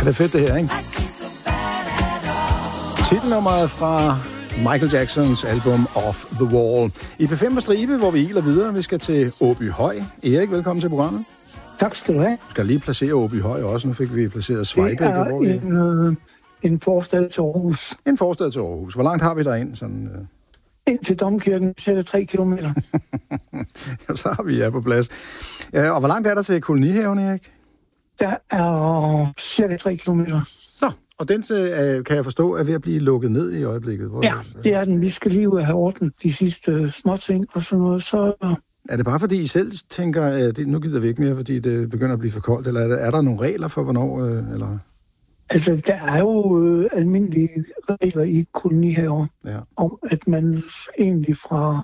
Det er fedt det her, ikke? Titelnummeret fra Michael Jacksons album Off the Wall. I P5 på stribe, hvor vi iler videre. Vi skal til Åbyhøj. Erik, velkommen til programmet. Tak skal du have. Du skal lige placere Åbyhøj også. Nu fik vi placeret Svejbæk. Det er en forstad til Aarhus. En forstad til Aarhus. Hvor langt har vi derind? Sådan, Ind til Domkirken, cirka 3 kilometer. Ja, så har vi på plads. Og hvor langt er der til kolonihaven, Erik? Der er cirka 3 kilometer. Så, og den kan jeg forstå er ved at blive lukket ned i øjeblikket. Ja, det er den. Vi skal lige ud og have ordnet de sidste småting og sådan noget. Så er det bare fordi I selv tænker, at nu gider vi ikke mere, fordi det begynder at blive for koldt? Eller er der nogle regler for, hvornår? Eller? Altså, der er jo almindelige regler i kolonihaver, om at man egentlig fra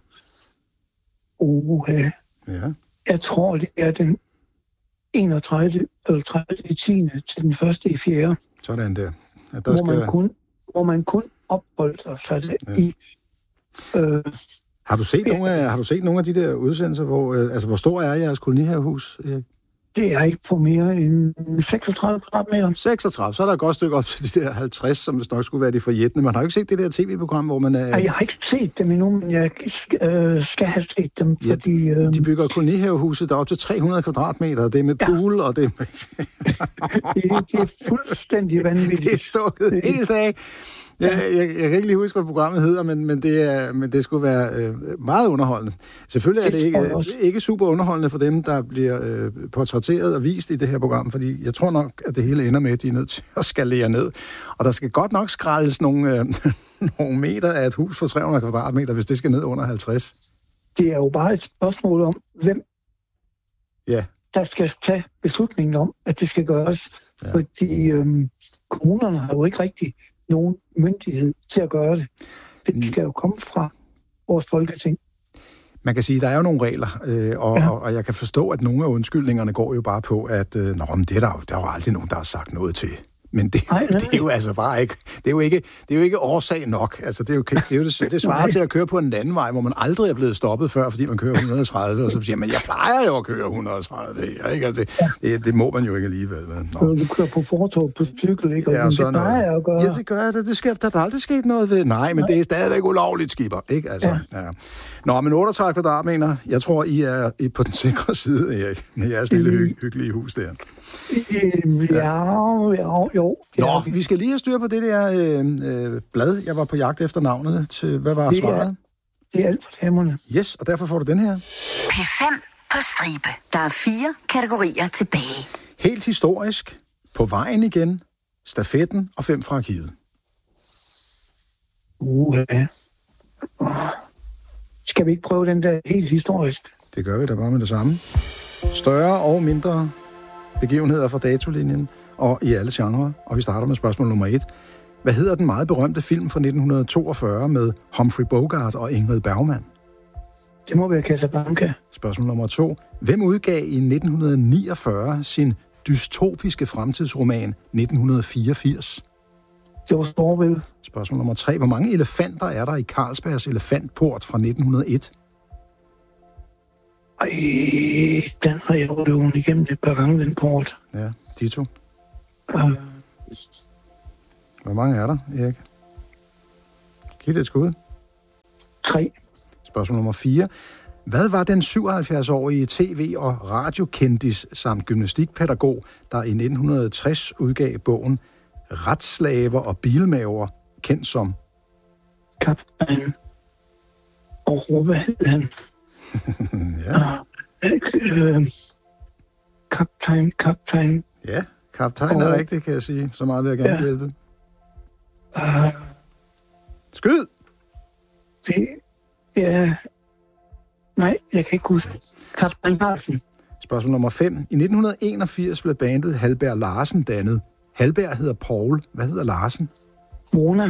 jeg tror, det er den 31. eller 30. 10. til den 1. i 4. Sådan der. Ja, hvor man kun opholder sig i... Har du set nogle af de der udsendelser, hvor stor er jeres kolonihavehus, Erik? Det er ikke på mere end 36 kvadratmeter. 36, så er der et godt stykke op til de der 50, som hvis nok skulle være de forjættende. Man har jo ikke set det der tv-program, hvor man er... Nej, jeg har ikke set dem endnu, men jeg skal have set dem, fordi... De bygger kolonihavehuset, der er op til 300 kvadratmeter, det er med pool, og det er med... det er fuldstændig vanvittigt. Det er stukket helt af. Jeg kan ikke lige huske, hvad programmet hedder, men det skulle være meget underholdende. Selvfølgelig er det ikke super underholdende for dem, der bliver portrætteret og vist i det her program, fordi jeg tror nok, at det hele ender med, at de er nødt til at skalere ned. Og der skal godt nok skraldes nogle meter af et hus på 300 kvadratmeter, hvis det skal ned under 50. Det er jo bare et spørgsmål om, hvem der skal tage beslutningen om, at det skal gøres. Ja. Fordi kommunerne har jo ikke rigtig nogen myndighed til at gøre det. Det skal jo komme fra vores folketing. Man kan sige, at der er jo nogle regler, og jeg kan forstå, at nogle af undskyldningerne går jo bare på, at det er der jo aldrig nogen, der har sagt noget til. Men det er jo altså bare ikke, det er jo ikke årsag nok. Altså det svarer til at køre på en landevej, hvor man aldrig er blevet stoppet før, fordi man kører 130, og så siger man, jeg plejer jo at køre 130, ikke? Altså, det må man jo ikke alligevel. Du kører på fortov på cykel, ikke? Og det plejer jeg at gøre. Ja, det gør jeg. Der er aldrig sket noget ved. Nej, men det er stadigvæk ulovligt, skipper, ikke? Altså, ja. Nå, men 38 kvadratmeter, jeg tror, I er på den sikre side, Erik, med jeres lille hyggelige hus der. Jo. Nå, vi skal lige have styr på det der blad. Jeg var på jagt efter navnet til. Hvad var svaret? Det er alt for damerne. Yes, og derfor får du den her. P5 på stribe. Der er 4 kategorier tilbage. Helt historisk, på vejen igen, stafetten og 5 fra arkivet. Skal vi ikke prøve den der helt historisk? Det gør vi da bare med det samme. Større og mindre begivenheder fra datolinjen og i alle genrer. Og vi starter med spørgsmål nummer 1. Hvad hedder den meget berømte film fra 1942 med Humphrey Bogart og Ingrid Bergman? Det må være Casablanca. Spørgsmål nummer 2. Hvem udgav i 1949 sin dystopiske fremtidsroman 1984? George Orwell. Spørgsmål nummer 3. Hvor mange elefanter er der i Carlsbergs elefantport fra 1901? Den har jeg jo løbet igennem et par gange, den port. Ja, Dito. Hvor mange er der, Erik? Giv det et skud. 3. Spørgsmål nummer 4. Hvad var den 77-årige tv- og radiokendis samt gymnastikpædagog, der i 1960 udgav bogen Retsslaver og bilmaver, kendt som? Kaptajn. Og hvad hed han? Kaptajn. Ja, kaptajn er rigtigt, kan jeg sige. Så meget vil jeg gerne hjælpe. Skyd! Nej, jeg kan ikke huske. Kaptajn Larsen. Spørgsmål nummer 5. I 1981 blev bandet Halberg Larsen dannet. Halberg hedder Paul. Hvad hedder Larsen? Mona.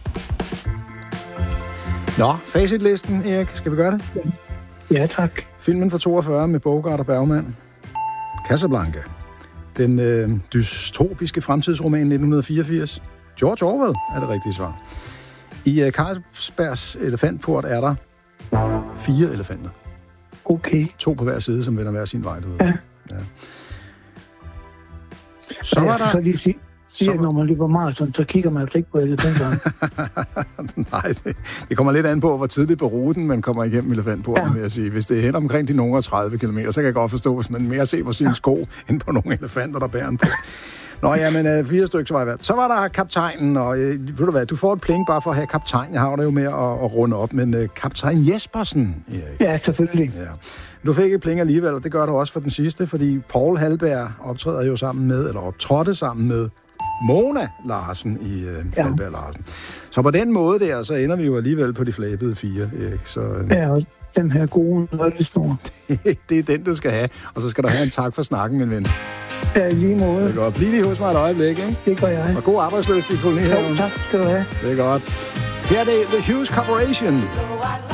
Nå, facitlisten, Erik. Skal vi gøre det? Ja, tak. Filmen fra 42 med Bogart og Bergman. Casablanca. Den dystopiske fremtidsroman 1984. George Orwell er det rigtige svar. I Carlsbergs elefantport er der 4 elefanter. Okay. 2 på hver side, som vender hver sin vej. Ja. Så var der... siger, at når man løber maraton, så kigger man altså ikke på elefanterne. Nej, det kommer lidt an på, hvor tidligt på ruten man kommer igennem elefantporten, vil jeg sige. Hvis det er hen omkring de nogle 30 kilometer, så kan jeg godt forstå, hvis man mere ser på sine sko, end på nogle elefanter, der bærer en på. Nå ja, men 4 stykker var i hvert. Så var der kaptajnen, og ved du hvad, du får et pling bare for at have kaptajn. Jeg har det jo med at runde op, men kaptajn Jespersen, Erik. Ja, selvfølgelig. Ja. Du fik et pling alligevel, og det gør du også for den sidste, fordi Paul Halberg optrådte sammen med Mona Larsen i Halberg Larsen. Så på den måde der, så ender vi jo alligevel på de flabede 4, Erik. Så, ja, og den her gode nøglesnor. Det er den, du skal have, og så skal du have en tak for snakken, min ven. Ja, lige måde. Det er godt. Bliv lige hos mig et øjeblik, ikke? Det gør jeg. Og god arbejdsløst i kolonihaven. Jo, tak skal du have. Det er godt. Her er det The Hughes Corporation.